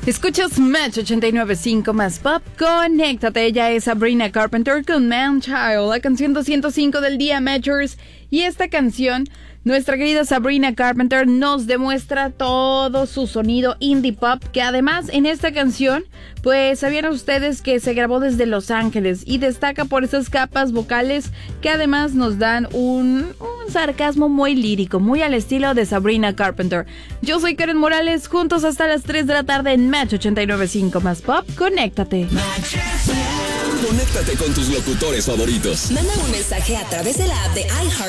Escuchas Match 89.5 más pop. Conéctate, ella es Sabrina Carpenter con Man Child, la canción 205 del día, Matchers. Y esta canción, nuestra querida Sabrina Carpenter nos demuestra todo su sonido indie pop, que además en esta canción, pues sabían ustedes que se grabó desde Los Ángeles y destaca por esas capas vocales que además nos dan un sarcasmo muy lírico, muy al estilo de Sabrina Carpenter. Yo soy Karen Morales, juntos hasta las 3 de la tarde en Match 89.5 más pop. Conéctate. Conéctate con tus locutores favoritos. Manda un mensaje a través de la app de iHeart